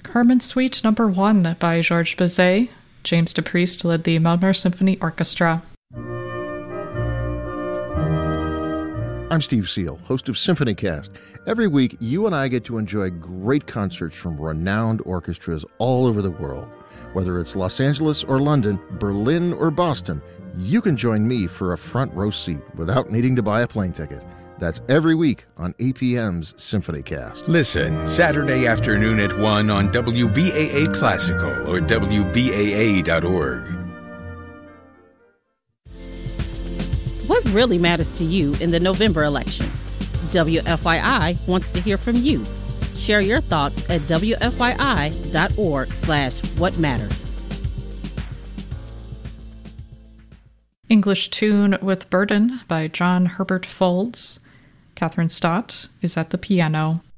Carmen Suite No. 1 by Georges Bizet. James DePriest led the Milner Symphony Orchestra. I'm Steve Seal, host of SymphonyCast. Every week, you and I get to enjoy great concerts from renowned orchestras all over the world. Whether it's Los Angeles or London, Berlin or Boston, you can join me for a front row seat without needing to buy a plane ticket. That's every week on APM's SymphonyCast. Listen Saturday afternoon at 1 on WBAA Classical or WBAA.org. What really matters to you in the November election? WFYI wants to hear from you. Share your thoughts at WFYI.org/whatmatters. English Tune with Burden by John Herbert Folds. Catherine Stott is at the piano.